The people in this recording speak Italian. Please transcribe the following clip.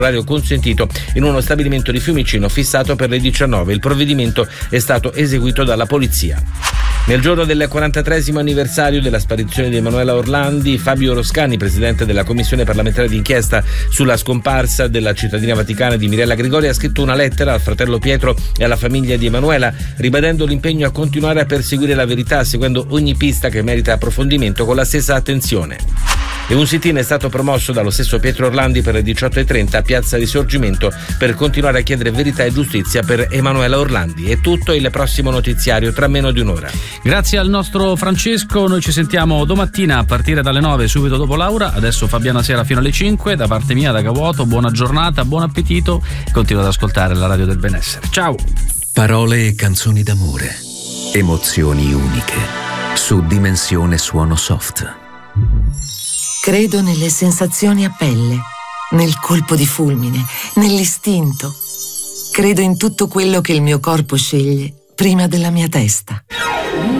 orario consentito in uno stabilimento di Fiumicino fissato per le 19. Il provvedimento è stato eseguito dalla polizia. Nel giorno del 43esimo anniversario della sparizione di Emanuela Orlandi, Fabio Roscani, presidente della Commissione parlamentare d'inchiesta sulla scomparsa della cittadina vaticana di Mirella Gregori, ha scritto una lettera al fratello Pietro e alla famiglia di Emanuela, ribadendo l'impegno a continuare a perseguire la verità, seguendo ogni pista che merita approfondimento con la stessa attenzione. E un sit-in è stato promosso dallo stesso Pietro Orlandi per le 18:30 a Piazza Risorgimento per continuare a chiedere verità e giustizia per Emanuela Orlandi. È tutto, il prossimo notiziario tra meno di un'ora. Grazie al nostro Francesco, noi ci sentiamo domattina a partire dalle 9 subito dopo Laura. Adesso Fabiana Sera fino alle 5. Da parte mia, da Gavuoto, buona giornata, buon appetito. Continua ad ascoltare la radio del benessere. Ciao. Parole e canzoni d'amore, emozioni uniche, su Dimensione Suono Soft. Credo nelle sensazioni a pelle, nel colpo di fulmine, nell'istinto. Credo in tutto quello che il mio corpo sceglie prima della mia testa.